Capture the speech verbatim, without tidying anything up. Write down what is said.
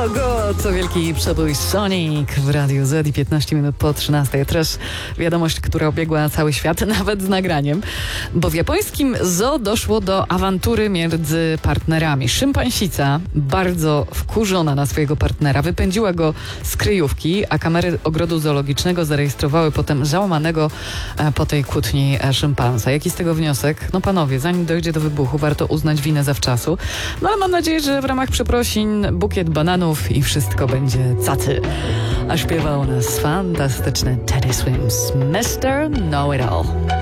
Go, co wielki przebój Sonic w Radiu Z i piętnaście minut po trzynastej. Teraz wiadomość, która obiegła cały świat, nawet z nagraniem, bo w japońskim zoo doszło do awantury między partnerami. Szympansica, bardzo wkurzona na swojego partnera, wypędziła go z kryjówki, a kamery ogrodu zoologicznego zarejestrowały potem załamanego e, po tej kłótni e, szympansa. Jaki z tego wniosek? No panowie, zanim dojdzie do wybuchu, warto uznać winę zawczasu. No ale mam nadzieję, że w ramach przeprosin bukiet bananów i wszystko będzie cacy. A śpiewa u nas fantastyczny Teddy Swims, mister Know It All.